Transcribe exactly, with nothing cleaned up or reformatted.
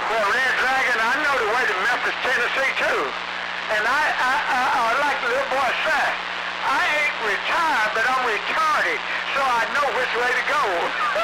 Well, Red Dragon, I know the way to Memphis, Tennessee, too. And I, I, I, I like the little boy said, I ain't retired, but I'm retarded, so I know which way to go.